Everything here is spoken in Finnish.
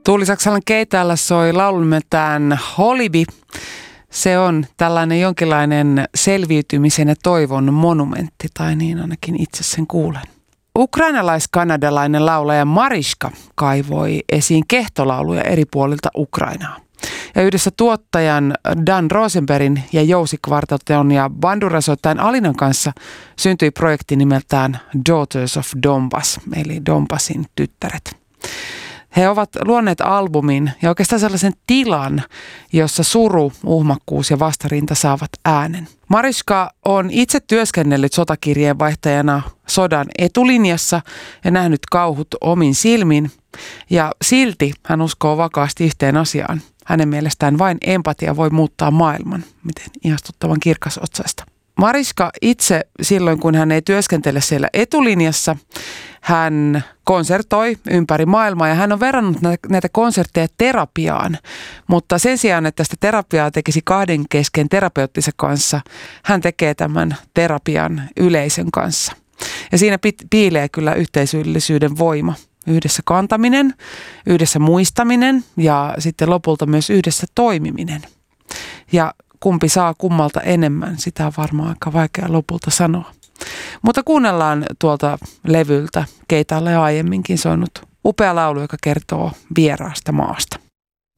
Tuuli Saksalan keitaalla soi laulu nimeltään Holibi. Se on tällainen jonkinlainen selviytymisen ja toivon monumentti, tai niin ainakin itse sen kuulen. Ukrainalais-kanadalainen laulaja Mariska kaivoi esiin kehtolauluja eri puolilta Ukrainaa. Ja yhdessä tuottajan Dan Rosenbergin ja Jousi-kvarteton ja bandurasoittajan Alinan kanssa syntyi projekti nimeltään Daughters of Donbass, eli Donbassin tyttäret. He ovat luoneet albumin ja oikeastaan sellaisen tilan, jossa suru, uhmakkuus ja vastarinta saavat äänen. Mariska on itse työskennellyt sotakirjeenvaihtajana sodan etulinjassa ja nähnyt kauhut omin silmin. Ja silti hän uskoo vakaasti yhteen asiaan. Hänen mielestään vain empatia voi muuttaa maailman. Miten ihastuttavan kirkasotsaista. Mariska itse silloin, kun hän ei työskentele siellä etulinjassa, hän konsertoi ympäri maailmaa ja hän on verrannut näitä konsertteja terapiaan. Mutta sen sijaan, että sitä terapiaa tekisi kahden kesken terapeuttinsa kanssa, hän tekee tämän terapian yleisön kanssa. Ja siinä piilee kyllä yhteisöllisyyden voima. Yhdessä kantaminen, yhdessä muistaminen ja sitten lopulta myös yhdessä toimiminen. Ja kumpi saa kummalta enemmän, sitä on varmaan aika vaikea lopulta sanoa. Mutta kuunnellaan tuolta levyltä keitaalla jo aiemminkin soinut upea laulu, joka kertoo vieraasta maasta.